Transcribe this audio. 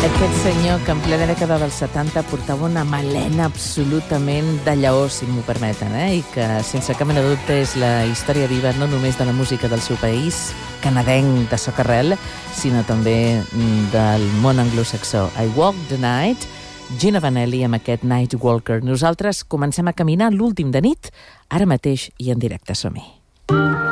Aquest senyor que en plena dècada dels 70 portava una melena absolutament de lleó, si m'ho permeten, i que sense cap mena de dubte és la història viva no només de la música del seu país, canadenc de soca-rel, sinó també del món anglosaxó. I Walk the Night, Gina Vanelli amb aquest Night Walker. Nosaltres comencem a caminar l'últim de nit, ara mateix i en directe. Som-hi.